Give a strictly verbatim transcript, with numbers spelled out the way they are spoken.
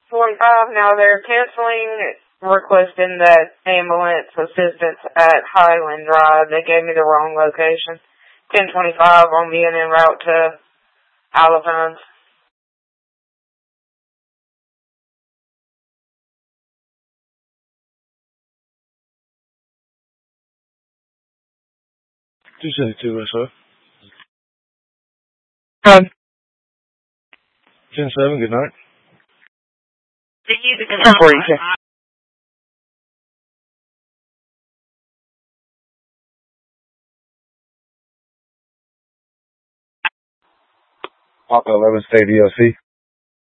one five, now they're canceling, requesting that ambulance assistance at Highland Drive. They gave me the wrong location. ten twenty-five, I'm being en route to Alapines. two seventy-two, sir. Um, ten seven, good night. forty-two. Papa eleven, stay D L C.